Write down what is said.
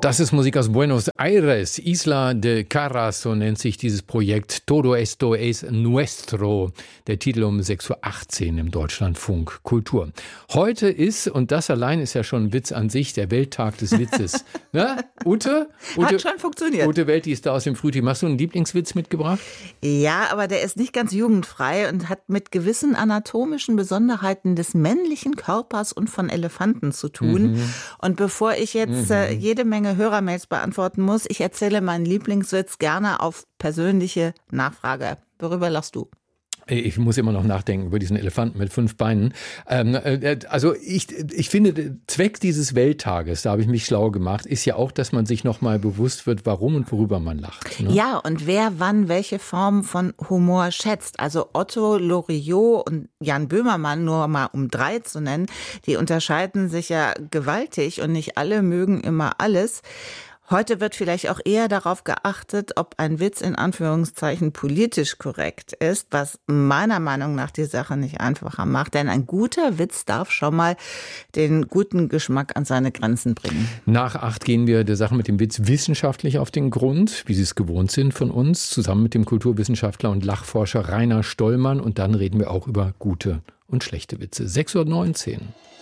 Das ist Musik aus Buenos Aires, Isla de Caras, so nennt sich dieses Projekt. Todo esto es nuestro, der Titel um 6.18 Uhr im Deutschlandfunk Kultur. Heute ist, und das allein ist ja schon ein Witz an sich, der Welttag des Witzes. Na, Ute? Hat schon funktioniert. Ute Welti ist da aus dem Frühteam. Hast du einen Lieblingswitz mitgebracht? Ja, aber der ist nicht ganz jugendfrei und hat mit gewissen anatomischen Besonderheiten des männlichen Körpers und von Elefanten zu tun. Und bevor ich jetzt jede Menge Hörermails beantworten muss, ich erzähle meinen Lieblingswitz gerne auf persönliche Nachfrage. Worüber lachst du? Ich muss immer noch nachdenken über diesen Elefanten mit 5 Beinen. Also ich finde, Zweck dieses Welttages, da habe ich mich schlau gemacht, ist ja auch, dass man sich nochmal bewusst wird, warum und worüber man lacht. Ne? Ja, und wer wann welche Form von Humor schätzt. Also Otto Loriot und Jan Böhmermann, nur mal um 3 zu nennen, die unterscheiden sich ja gewaltig und nicht alle mögen immer alles. Heute wird vielleicht auch eher darauf geachtet, ob ein Witz in Anführungszeichen politisch korrekt ist, was meiner Meinung nach die Sache nicht einfacher macht. Denn ein guter Witz darf schon mal den guten Geschmack an seine Grenzen bringen. Nach 8 gehen wir der Sache mit dem Witz wissenschaftlich auf den Grund, wie Sie es gewohnt sind von uns, zusammen mit dem Kulturwissenschaftler und Lachforscher Rainer Stollmann. Und dann reden wir auch über gute und schlechte Witze. 6.19 Uhr.